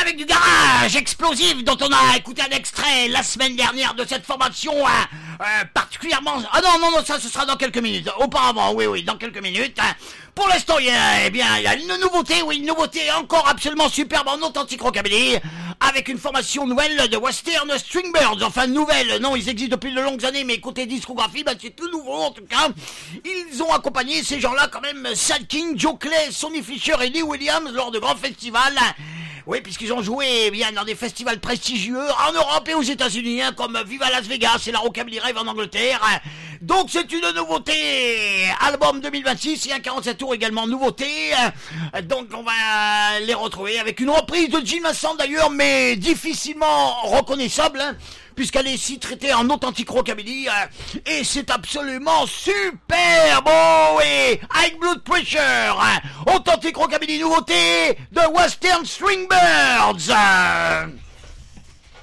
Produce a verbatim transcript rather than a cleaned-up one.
avec du garage explosif dont on a écouté un extrait la semaine dernière de cette formation hein, euh, particulièrement... Ah non, non, non, ça ce sera dans quelques minutes. Auparavant, oui, oui, dans quelques minutes. Hein. Pour l'instant, il y a, eh bien, il y a une nouveauté, oui, une nouveauté encore absolument superbe en authentique rockabilly, avec une formation nouvelle de Western String Birds. Enfin, nouvelle, non, ils existent depuis de longues années, mais côté discographie, bah, c'est tout nouveau en tout cas. Ils ont accompagné ces gens-là quand même, Sad King, Joe Clay, Sonny Fisher et Lee Williams lors de grands festivals. Oui, puisqu'ils ont joué eh bien dans des festivals prestigieux en Europe et aux États-Unis, hein, comme Viva Las Vegas et la Rockabilly Rave en Angleterre. Donc c'est une nouveauté, album deux mille vingt-six et un quarante-sept tours également nouveauté. Donc on va les retrouver avec une reprise de Jim Vincent d'ailleurs, mais difficilement reconnaissable. Hein, puisqu'elle est ici traitée en authentique rockabilly, euh, et c'est absolument super beau, et High Blood Pressure, euh, authentique rockabilly nouveauté de Western String Birds. Euh.